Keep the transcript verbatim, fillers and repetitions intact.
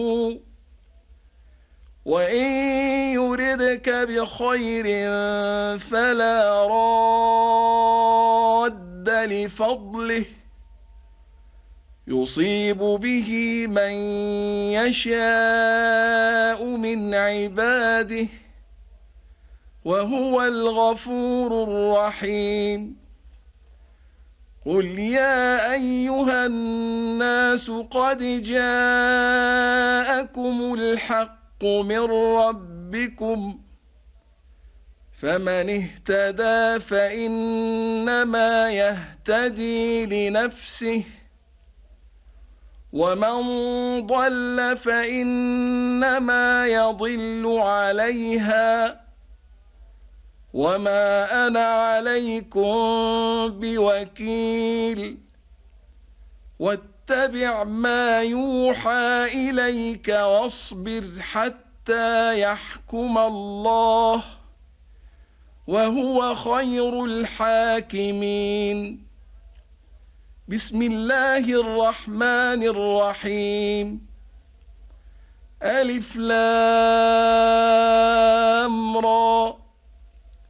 وإن يردك بخير فلا راد لفضله يصيب به من يشاء من عباده وهو الغفور الرحيم. قل يا أيها الناس قد جاءكم الحق من ربكم فمن اهتدى فإنما يهتدي لنفسه ومن ضل فإنما يضل عليها وما أنا عليكم بوكيل. واتبع ما يوحى إليك واصبر حتى يحكم الله وهو خير الحاكمين. بسم الله الرحمن الرحيم. ألف لام